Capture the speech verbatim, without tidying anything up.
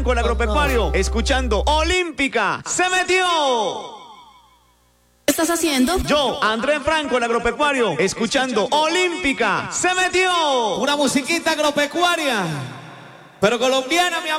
Franco, el agropecuario, escuchando Olímpica. ¡Se metió! ¿Qué estás haciendo? Yo, Andrés Franco, el agropecuario, escuchando Olímpica. ¡Se metió! Una musiquita agropecuaria, pero colombiana, mi amor.